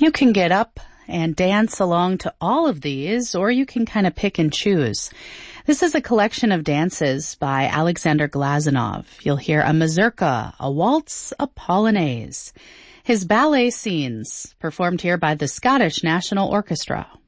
You can get up and dance along to all of these, or you can kind of pick and choose. This is a collection of dances by Alexander Glazunov. You'll hear a mazurka, a waltz, a polonaise. His ballet scenes performed here by the Scottish National Orchestra.